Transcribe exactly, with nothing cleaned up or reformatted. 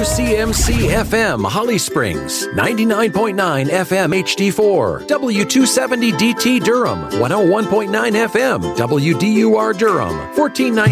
W C M C F M Holly Springs, ninety-nine point nine F M H D four, W two seventy D T Durham, one oh one point nine F M W D U R Durham, fourteen ninety